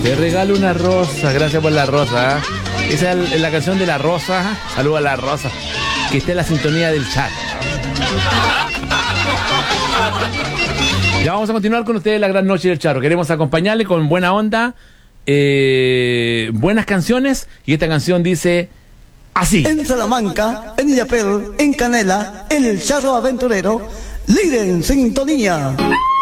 Te regalo una rosa, gracias por la rosa. Esa es la canción de la rosa. Saludos a la rosa, que esté en la sintonía del chat. Ya vamos a continuar con ustedes la gran noche del Charro. Queremos acompañarle con buena onda, buenas canciones, y esta canción dice así. En Salamanca, en Illapel, en Canela, el Charro Aventurero, líder en sintonía.